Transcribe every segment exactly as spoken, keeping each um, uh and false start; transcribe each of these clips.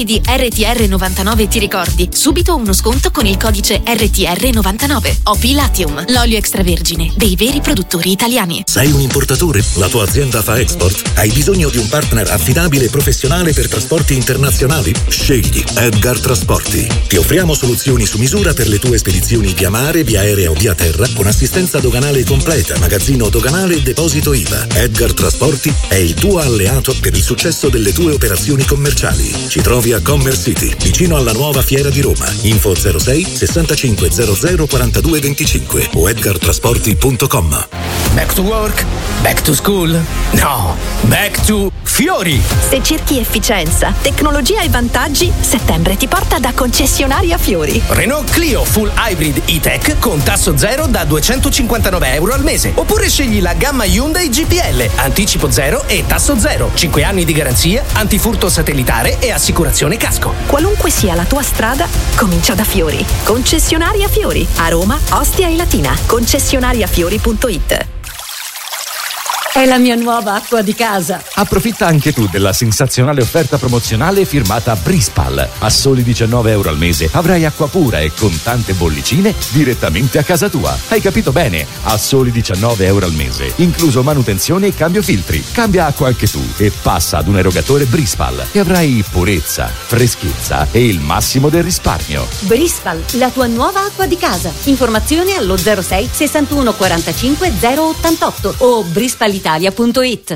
clienti di R T R novantanove Ti ricordi, subito uno sconto con il codice R T R novantanove. O P Latium, l'olio extravergine dei veri produttori italiani. Sei un importatore? La tua azienda fa export? Hai bisogno di un partner affidabile e professionale per trasporti internazionali? Scegli Edgar Trasporti. Ti offriamo soluzioni su misura per le tue spedizioni via mare, via aerea o via terra, con assistenza doganale completa, magazzino doganale e deposito I V A. Edgar Trasporti è il tuo alleato per il successo delle tue operazioni commerciali. Ci trovi a Commerce City, vicino alla nuova Fiera di Roma. Info zero sei sessantacinque zero zero quarantadue venticinque o edgar trasporti punto com. Back to work? Back to school? No, back to Fiori! Se cerchi efficienza, tecnologia e vantaggi, settembre ti porta da concessionaria Fiori. Renault Clio Full Hybrid E-Tech con tasso zero da duecentocinquantanove euro al mese. Oppure scegli la gamma Hyundai G P L, anticipo zero e tasso zero. cinque anni di garanzia, antifurto satellitare e assicurazione casco. Qualunque sia la tua strada, comincia da Fiori. Concessionaria Fiori. A Roma, Ostia e Latina. concessionaria fiori punto it. È la mia nuova acqua di casa. Approfitta anche tu della sensazionale offerta promozionale firmata Brispal. A soli diciannove euro al mese avrai acqua pura e con tante bollicine direttamente a casa tua. Hai capito bene? A soli diciannove euro al mese, incluso manutenzione e cambio filtri. Cambia acqua anche tu e passa ad un erogatore Brispal e avrai purezza, freschezza e il massimo del risparmio. Brispal, la tua nuova acqua di casa. Informazioni allo zero sei sessantuno quarantacinque zero ottantotto o brispal italia punto it.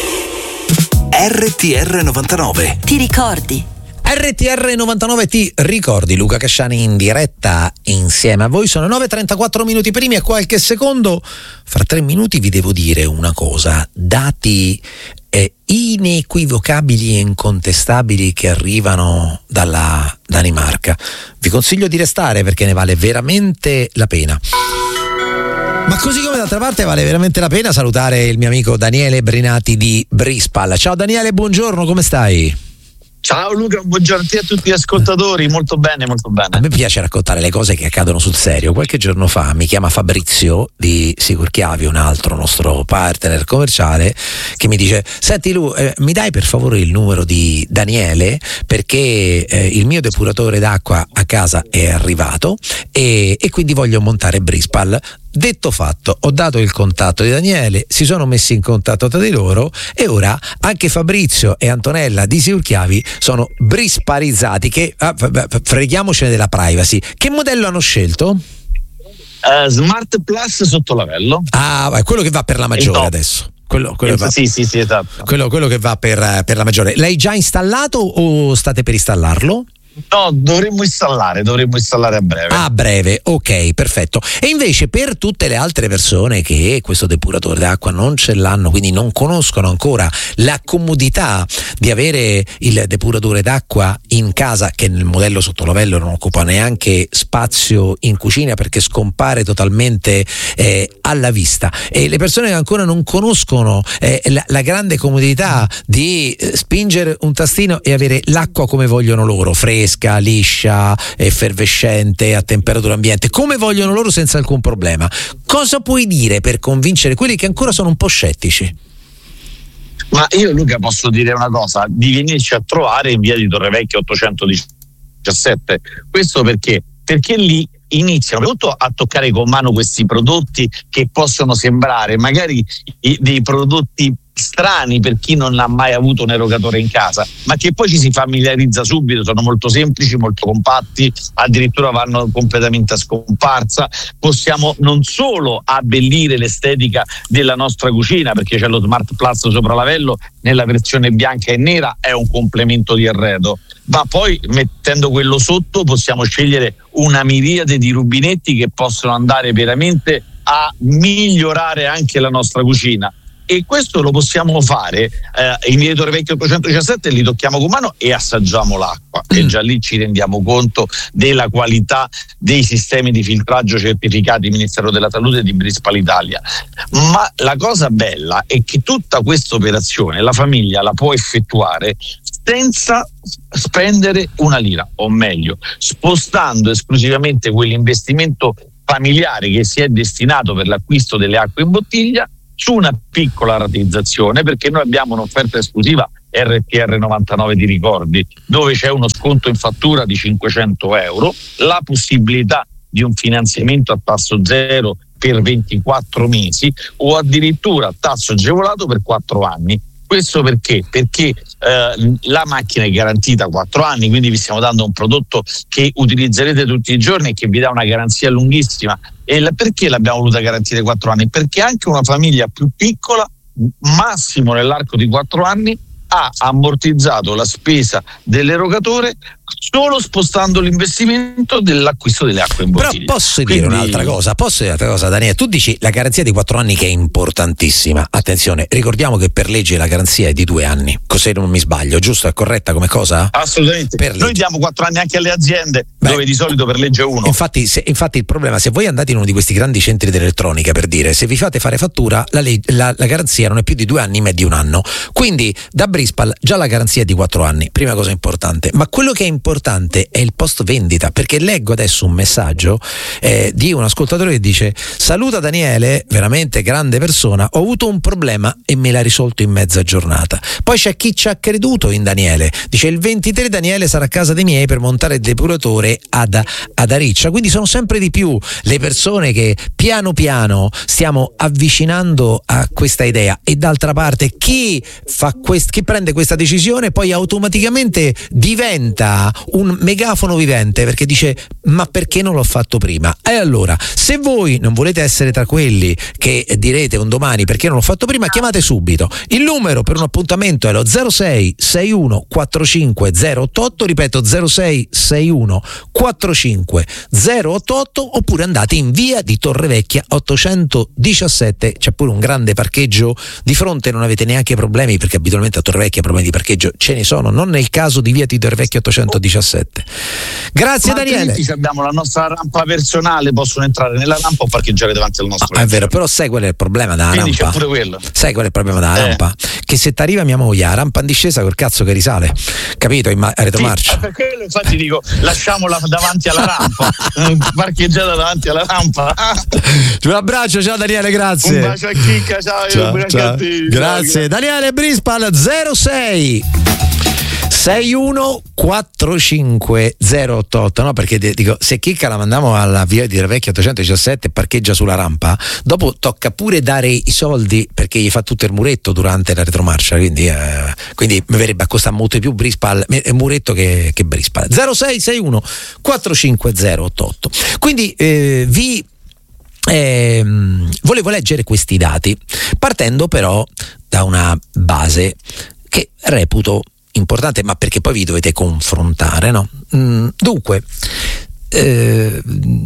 R T R novantanove. Ti ricordi? R T R novantanove Ti ricordi, Luca Casciani in diretta insieme a voi. Sono nove e trentaquattro minuti primi e qualche secondo. Fra tre minuti vi devo dire una cosa. Dati eh, inequivocabili e incontestabili che arrivano dalla Danimarca. Vi consiglio di restare perché ne vale veramente la pena. Ma così come d'altra parte vale veramente la pena salutare il mio amico Daniele Brinati di Brispal. Ciao Daniele, buongiorno, come stai? Ciao Luca, buongiorno a te e a tutti gli ascoltatori, molto bene, molto bene. A me piace raccontare le cose che accadono sul serio. Qualche giorno fa mi chiama Fabrizio di Sicurchiavi, un altro nostro partner commerciale, che mi dice: senti Lu, eh, mi dai per favore il numero di Daniele perché eh, il mio depuratore d'acqua a casa è arrivato e, e quindi voglio montare Brispal. Detto fatto, ho dato il contatto di Daniele, si sono messi in contatto tra di loro e ora anche Fabrizio e Antonella di Sicurchiavi sono brispalizzati. Che ah, freghiamocene della privacy. Che modello hanno scelto? Uh, Smart Plus sotto lavello. Ah, è quello che va per la maggiore adesso. Quello, quello, va, sì, sì, sì, esatto. quello, quello che va per, per la maggiore. L'hai già installato o state per installarlo? No, dovremmo installare, dovremmo installare a breve. A breve, ok, perfetto. E invece per tutte le altre persone che questo depuratore d'acqua non ce l'hanno, quindi non conoscono ancora la comodità di avere il depuratore d'acqua in casa, che nel modello sottolavello non occupa neanche spazio in cucina perché scompare totalmente eh, alla vista, e le persone che ancora non conoscono eh, la, la grande comodità di eh, spingere un tastino e avere l'acqua come vogliono loro, fresca, fresca, liscia, effervescente, a temperatura ambiente, come vogliono loro, senza alcun problema. Cosa puoi dire per convincere quelli che ancora sono un po' scettici? Ma io, Luca, posso dire una cosa: di venirci a trovare in via di Torrevecchia ottocentodiciassette. Questo perché? Perché lì iniziano tutto a toccare con mano questi prodotti che possono sembrare magari dei prodotti strani per chi non ha mai avuto un erogatore in casa, ma che poi ci si familiarizza subito. Sono molto semplici, molto compatti, addirittura vanno completamente a scomparsa. Possiamo non solo abbellire l'estetica della nostra cucina, perché c'è lo Smart Plus sopralavello nella versione bianca e nera, è un complemento di arredo, ma poi mettendo quello sotto possiamo scegliere una miriade di rubinetti che possono andare veramente a migliorare anche la nostra cucina. E questo lo possiamo fare eh, in via di Torrevecchia ottocentodiciassette, li tocchiamo con mano e assaggiamo l'acqua e già lì ci rendiamo conto della qualità dei sistemi di filtraggio certificati Ministero della Salute di Brispal Italia. Ma la cosa bella è che tutta questa operazione la famiglia la può effettuare senza spendere una lira, o meglio, spostando esclusivamente quell'investimento familiare che si è destinato per l'acquisto delle acque in bottiglia su una piccola rateizzazione, perché noi abbiamo un'offerta esclusiva R T R novantanove, ti ricordi, dove c'è uno sconto in fattura di cinquecento euro, la possibilità di un finanziamento a tasso zero per ventiquattro mesi o addirittura tasso agevolato per quattro anni. Questo perché? Perché eh, la macchina è garantita quattro anni, quindi vi stiamo dando un prodotto che utilizzerete tutti i giorni e che vi dà una garanzia lunghissima. E la, perché l'abbiamo voluta garantire quattro anni? Perché anche una famiglia più piccola, massimo nell'arco di quattro anni, ha ammortizzato la spesa dell'erogatore solo spostando l'investimento dell'acquisto delle acque in bottiglia. Però posso Quindi... dire un'altra cosa, posso dire un'altra cosa, Daniele, tu dici la garanzia di quattro anni che è importantissima, attenzione, ricordiamo che per legge la garanzia è di due anni, se non mi sbaglio, giusto? È corretta come cosa? Assolutamente, per noi diamo quattro anni anche alle aziende. Beh, dove di solito per legge uno. Infatti, se, infatti il problema, se voi andate in uno di questi grandi centri dell'elettronica, per dire, se vi fate fare fattura, la, leg- la, la garanzia non è più di due anni ma è di un anno, quindi da Brispal già la garanzia è di quattro anni, prima cosa importante, ma quello che è importante è il post vendita, perché leggo adesso un messaggio eh, di un ascoltatore che dice: saluta Daniele, veramente grande persona, ho avuto un problema e me l'ha risolto in mezza giornata. Poi c'è chi ci ha creduto in Daniele, dice il ventitré Daniele sarà a casa dei miei per montare il depuratore ad, ad Ariccia, quindi sono sempre di più le persone che piano piano stiamo avvicinando a questa idea. E d'altra parte chi fa quest- chi prende questa decisione poi automaticamente diventa un megafono vivente, perché dice: ma perché non l'ho fatto prima? E allora, se voi non volete essere tra quelli che direte un domani perché non l'ho fatto prima, chiamate subito. Il numero per un appuntamento è lo zero sei sei uno quattro cinque zero otto otto, ripeto zero sei sei uno quattro cinque zero otto otto, oppure andate in via di Torrevecchia ottocentodiciassette, c'è pure un grande parcheggio di fronte, non avete neanche problemi, perché abitualmente a Torrevecchia problemi di parcheggio ce ne sono, non nel caso di via di Torrevecchia ottocentodiciassette. Grazie. Ma Daniele, abbiamo la nostra rampa personale, possono entrare nella rampa o parcheggiare davanti al nostro. Ah, è vero, però sai qual è il problema della Quindi rampa? c'è pure quello. Sai qual è il problema della eh. rampa? Che se ti arriva mia moglie a rampa in discesa, col cazzo che risale, capito? In ma- retromarcia. Sì, per quello infatti dico lasciamola davanti alla rampa, parcheggiata davanti alla rampa. Un abbraccio, ciao Daniele, grazie. Un bacio a Chicca, ciao, ciao, ciao. Grazie. grazie Daniele. Brispal zero sei sei uno quattro cinque zero otto otto, no, perché dico, se Chicca la mandiamo alla via di Torrevecchia ottocentodiciassette e parcheggia sulla rampa, dopo tocca pure dare i soldi perché gli fa tutto il muretto durante la retromarcia, quindi, eh, quindi mi verrebbe a costare molto di più Brispal, muretto che, che Brispal. zero sei sei uno quattro cinque zero otto otto. Quindi eh, vi eh, volevo leggere questi dati, partendo però da una base che reputo importante, ma perché poi vi dovete confrontare, no? Mm, dunque, eh,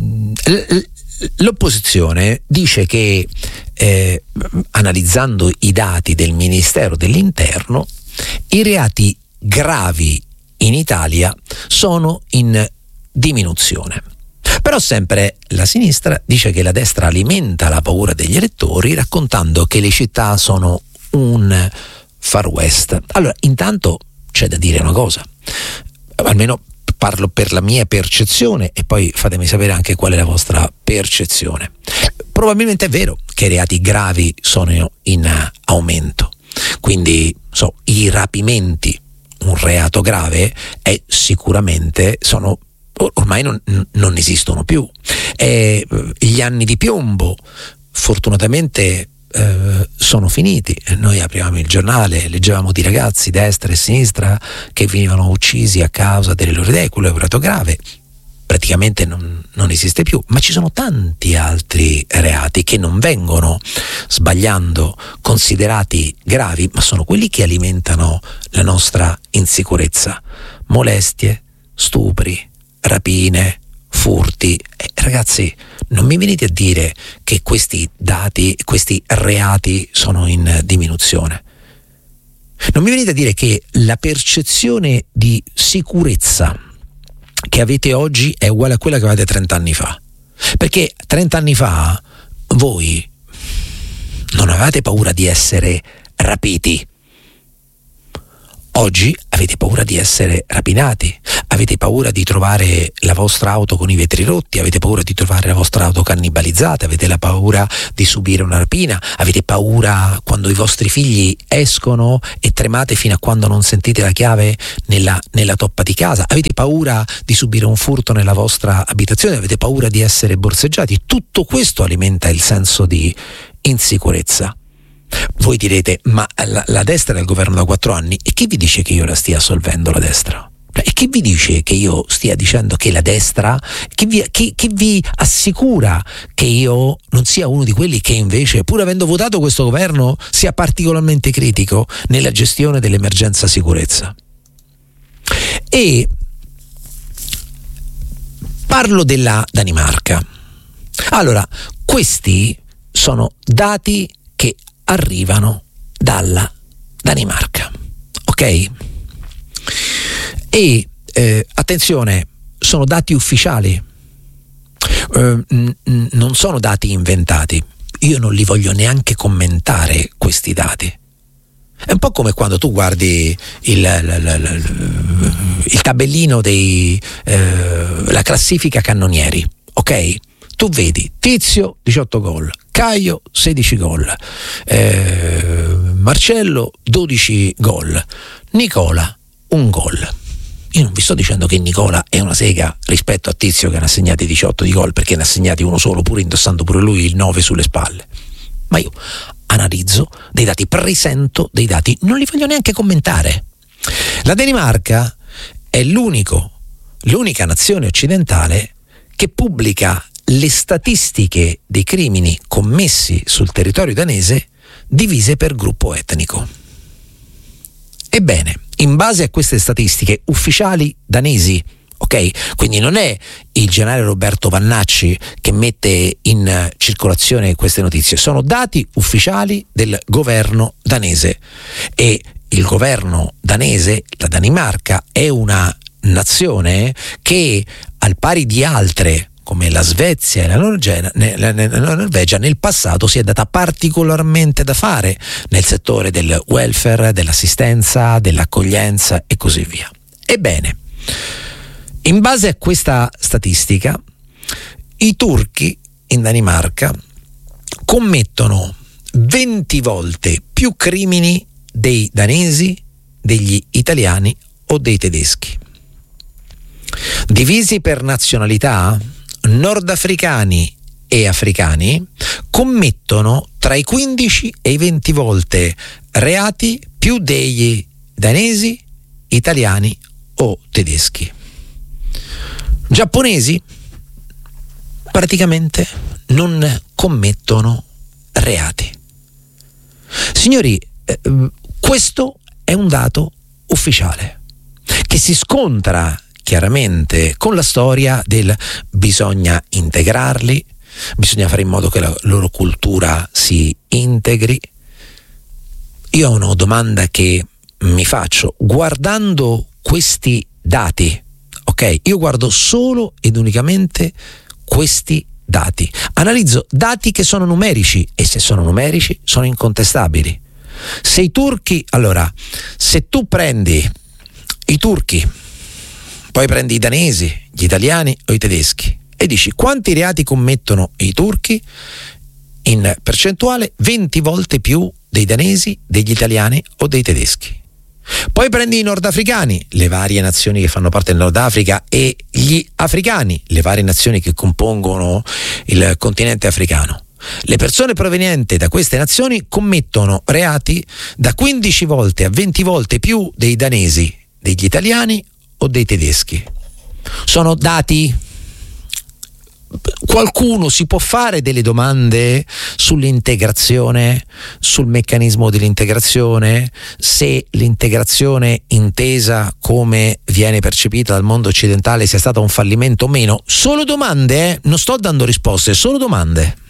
l'opposizione dice che eh, analizzando i dati del Ministero dell'Interno, i reati gravi in Italia sono in diminuzione. Però sempre la sinistra dice che la destra alimenta la paura degli elettori raccontando che le città sono un Far West. Allora, intanto c'è da dire una cosa, almeno parlo per la mia percezione e poi fatemi sapere anche qual è la vostra percezione. Probabilmente è vero che i reati gravi sono in aumento, quindi so, i rapimenti, un reato grave, è sicuramente sono ormai non, non esistono più. E gli anni di piombo fortunatamente Eh, sono finiti. Noi aprivamo il giornale, leggevamo di ragazzi destra e sinistra che venivano uccisi a causa delle loro idee, quello è un reato grave, praticamente non, non esiste più, ma ci sono tanti altri reati che non vengono, sbagliando, considerati gravi, ma sono quelli che alimentano la nostra insicurezza: molestie, stupri, rapine, furti. Eh, ragazzi, non mi venite a dire che questi dati, questi reati sono in diminuzione. Non mi venite a dire che la percezione di sicurezza che avete oggi è uguale a quella che avete trenta anni fa. Perché trenta anni fa voi non avevate paura di essere rapiti. Oggi avete paura di essere rapinati, Avete paura di trovare la vostra auto con i vetri rotti? Avete paura di trovare la vostra auto cannibalizzata? Avete la paura di subire una rapina? Avete paura quando i vostri figli escono e tremate fino a quando non sentite la chiave nella, nella toppa di casa? Avete paura di subire un furto nella vostra abitazione? Avete paura di essere borseggiati? Tutto questo alimenta il senso di insicurezza. Voi direte, ma la, la destra è al governo da quattro anni, e chi vi dice che io la stia assolvendo la destra? E chi vi dice che io stia dicendo che la destra, chi vi, chi, chi vi assicura che io non sia uno di quelli che invece, pur avendo votato questo governo, sia particolarmente critico nella gestione dell'emergenza sicurezza? E parlo della Danimarca. Allora, questi sono dati che arrivano dalla Danimarca, ok? E eh, attenzione, sono dati ufficiali, eh, n- n- non sono dati inventati. Io non li voglio neanche commentare questi dati. È un po' come quando tu guardi il, il, il, il tabellino dei eh, la classifica cannonieri, ok? Tu vedi Tizio diciotto gol, Caio sedici gol, eh, Marcello dodici gol, Nicola un gol. Io non vi sto dicendo che Nicola è una sega rispetto a Tizio che ne ha segnati diciotto di gol, perché ne ha segnati uno solo, pur indossando pure lui il nove sulle spalle. Ma io analizzo dei dati, presento dei dati, non li voglio neanche commentare. La Danimarca è l'unico, l'unica nazione occidentale che pubblica le statistiche dei crimini commessi sul territorio danese divise per gruppo etnico. Ebbene, in base a queste statistiche ufficiali danesi, ok? Quindi non è il generale Roberto Vannacci che mette in circolazione queste notizie, sono dati ufficiali del governo danese, e il governo danese, la Danimarca, è una nazione che, al pari di altre come la Svezia e la Norvegia, la Norvegia, nel passato si è data particolarmente da fare nel settore del welfare, dell'assistenza, dell'accoglienza e così via. Ebbene, in base a questa statistica, i turchi in Danimarca commettono venti volte più crimini dei danesi, degli italiani o dei tedeschi. Divisi per nazionalità, nordafricani e africani commettono tra i quindici e i venti volte reati più degli danesi, italiani o tedeschi. Giapponesi praticamente non commettono reati. Signori, eh, questo è un dato ufficiale che si scontra chiaramente con la storia del bisogna integrarli, bisogna fare in modo che la loro cultura si integri. Io ho una domanda che mi faccio guardando questi dati, ok? Io guardo solo ed unicamente questi dati, analizzo dati che sono numerici, e se sono numerici sono incontestabili. Se i turchi, allora, se tu prendi i turchi, poi prendi i danesi, gli italiani o i tedeschi e dici quanti reati commettono i turchi, in percentuale venti volte più dei danesi, degli italiani o dei tedeschi. Poi prendi i nordafricani, le varie nazioni che fanno parte del Nord Africa, e gli africani, le varie nazioni che compongono il continente africano. Le persone provenienti da queste nazioni commettono reati da quindici volte a venti volte più dei danesi, degli italiani o dei tedeschi. Sono dati. Qualcuno si può fare delle domande sull'integrazione, sul meccanismo dell'integrazione, se l'integrazione intesa come viene percepita dal mondo occidentale sia stata un fallimento o meno? Solo domande, eh? Non sto dando risposte, solo domande.